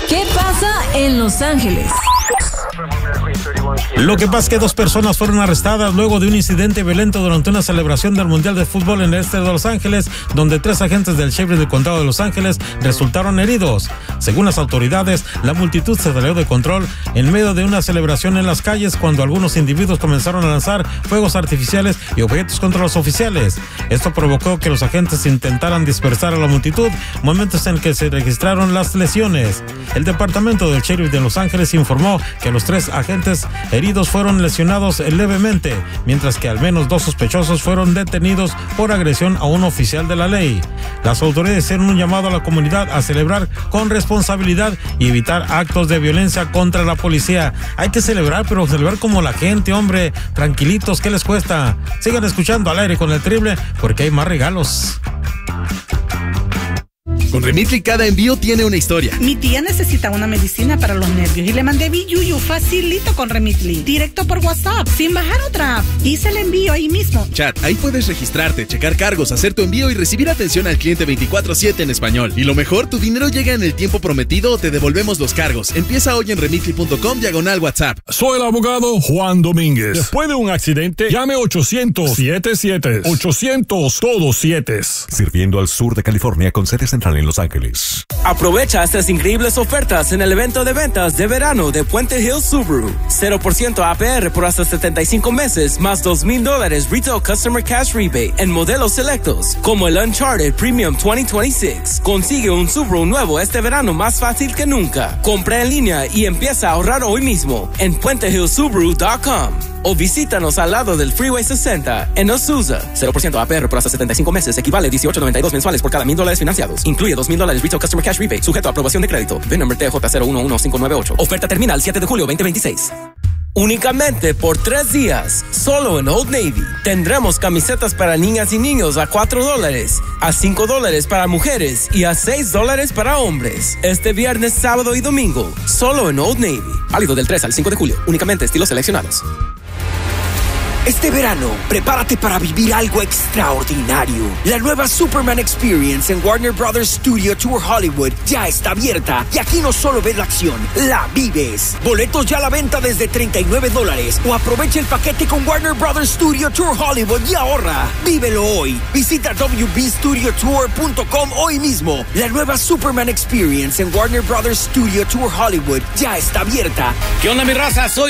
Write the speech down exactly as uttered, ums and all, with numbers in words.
¿Qué pasa en Los Ángeles? Lo que pasa es que dos personas fueron arrestadas luego de un incidente violento durante una celebración del Mundial de Fútbol en el este de Los Ángeles, donde tres agentes del sheriff del condado de Los Ángeles resultaron heridos. Según las autoridades, la multitud se salió de control en medio de una celebración en las calles cuando algunos individuos comenzaron a lanzar fuegos artificiales y objetos contra los oficiales. Esto provocó que los agentes intentaran dispersar a la multitud, momentos en que se registraron las lesiones. El departamento del sheriff de Los Ángeles informó que los tres agentes heridos fueron lesionados levemente, mientras que al menos dos sospechosos fueron detenidos por agresión a un oficial de la ley. Las autoridades hicieron un llamado a la comunidad a celebrar con responsabilidad y evitar actos de violencia contra la policía. Hay que celebrar, pero celebrar como la gente, hombre, tranquilitos, ¿qué les cuesta? Sigan escuchando Al Aire con el Terrible, porque hay más regalos. Con Remitly cada envío tiene una historia. Mi tía necesita una medicina para los nervios y le mandé Biyuyu facilito con Remitly. Directo por WhatsApp, sin bajar otra app. Hice el envío ahí mismo. Chat, ahí puedes registrarte, checar cargos, hacer tu envío y recibir atención al cliente veinticuatro siete en español. Y lo mejor, tu dinero llega en el tiempo prometido o te devolvemos los cargos. Empieza hoy en remitly punto com diagonal WhatsApp. Soy el abogado Juan Domínguez. Después de un accidente, llame ochocientos siete siete. ochocientos todos siete. Sirviendo al sur de California con sede central en Los Ángeles. Aprovecha estas increíbles ofertas en el evento de ventas de verano de Puente Hills Subaru. cero por ciento A P R por hasta setenta y cinco meses, más dos mil dólares Retail Customer Cash Rebate en modelos selectos, como el Uncharted Premium veinte veintiséis. Consigue un Subaru nuevo este verano más fácil que nunca. Compra en línea y empieza a ahorrar hoy mismo en puente hills subaru punto com. O visítanos al lado del Freeway sesenta en Azusa. cero por ciento A P R por hasta setenta y cinco meses equivale a dieciocho noventa y dos mensuales por cada mil dólares financiados. Incluye dos mil dólares Retail Customer Cash Rebate, sujeto a aprobación de crédito. V I N number T J cero uno uno cinco nueve ocho. Oferta termina el siete de julio veinte veintiséis. Únicamente por tres días, solo en Old Navy, tendremos camisetas para niñas y niños a cuatro dólares, a cinco dólares para mujeres y a seis dólares para hombres. Este viernes, sábado y domingo, solo en Old Navy. Válido del tres al cinco de julio, únicamente estilos seleccionados. Este verano, prepárate para vivir algo extraordinario. La nueva Superman Experience en Warner Brothers Studio Tour Hollywood ya está abierta y aquí no solo ves la acción, la vives. Boletos ya a la venta desde treinta y nueve dólares o aprovecha el paquete con Warner Brothers Studio Tour Hollywood y ahorra. Vívelo hoy. Visita w b studio tour punto com hoy mismo. La nueva Superman Experience en Warner Brothers Studio Tour Hollywood ya está abierta. ¿Qué onda, mi raza? Soy